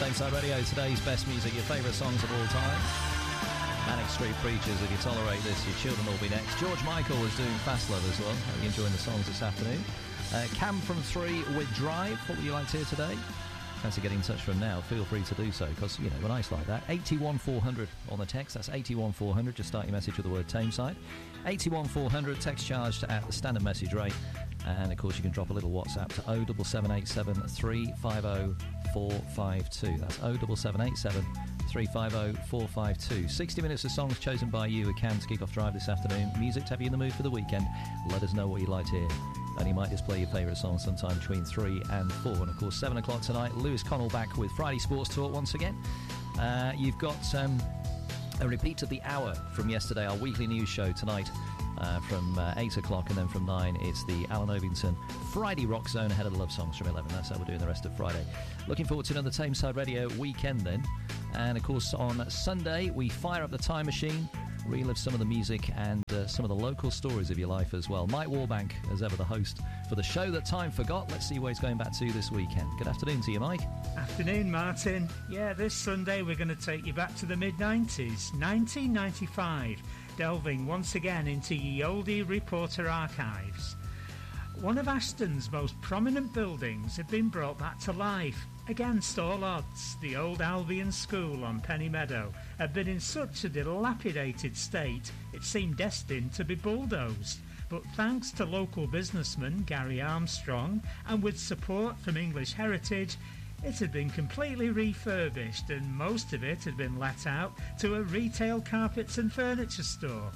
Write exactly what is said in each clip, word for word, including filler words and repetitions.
Tameside Radio, today's best music, your favourite songs of all time. Manic Street Preachers, if you tolerate this, your children will be next. George Michael was doing Fast Love as well. Hope you're enjoying the songs this afternoon. Uh, Cam from three with Drive. What would you like to hear today? Fancy getting in touch from now, feel free to do so, because, you know, we're nice like that. eighty-one four hundred on the text, that's eighty-one four hundred, just start your message with the word Tameside. eighty-one four hundred, text charged at the standard message rate, and of course you can drop a little WhatsApp to oh seven seven eight seven three five oh four five two. That's oh seven seven eight seven three five oh four five two. sixty minutes of songs chosen by you at Cam to kick off Drive this afternoon. Music to have you in the mood for the weekend. Let us know what you'd like to hear. And he might just play your favourite song sometime between three and four. And of course, seven o'clock tonight, Lewis Connell back with Friday Sports Talk once again. Uh, you've got um, a repeat of the hour from yesterday, our weekly news show tonight uh, from uh, eight o'clock, and then from nine, it's the Alan Ovington Friday Rock Zone ahead of the love songs from eleven. That's how we're doing the rest of Friday. Looking forward to another Tameside Radio weekend then. And of course, on Sunday, we fire up the time machine, relive some of the music and uh, some of the local stories of your life as well. Mike Warbank, as ever, the host for the show that time forgot. Let's see where he's going back to this weekend. Good afternoon to you, Mike. Afternoon, Martin. Yeah, this Sunday we're going to take you back to the mid nineties, nineteen ninety-five, delving once again into ye oldie reporter archives. One of Ashton's most prominent buildings had been brought back to life. Against all odds, the old Albion School on Penny Meadow had been in such a dilapidated state it seemed destined to be bulldozed. But thanks to local businessman Gary Armstrong and with support from English Heritage, it had been completely refurbished and most of it had been let out to a retail carpets and furniture store.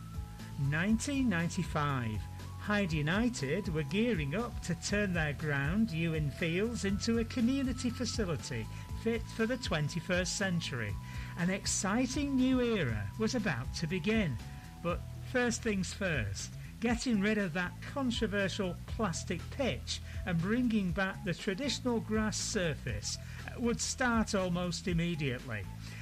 nineteen ninety-five. Hyde United were gearing up to turn their ground, Ewan Fields, into a community facility fit for the twenty-first century. An exciting new era was about to begin. But first things first, getting rid of that controversial plastic pitch and bringing back the traditional grass surface would start almost immediately.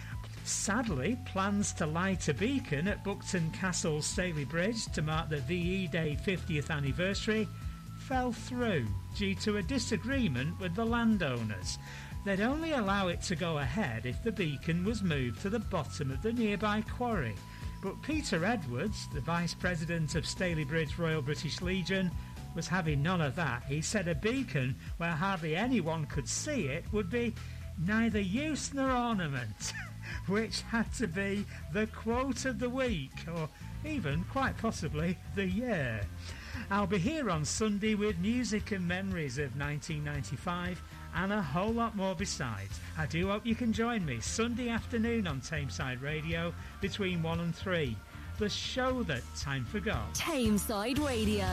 Sadly, plans to light a beacon at Buckton Castle Staley Bridge to mark the V E Day fiftieth anniversary fell through due to a disagreement with the landowners. They'd only allow it to go ahead if the beacon was moved to the bottom of the nearby quarry. But Peter Edwards, the Vice President of Staley Bridge Royal British Legion, was having none of that. He said a beacon where hardly anyone could see it would be neither use nor ornament. Which had to be the quote of the week, or even, quite possibly, the year. I'll be here on Sunday with music and memories of nineteen ninety-five and a whole lot more besides. I do hope you can join me Sunday afternoon on Tameside Radio between one and three. The show that time forgot. Tameside Radio.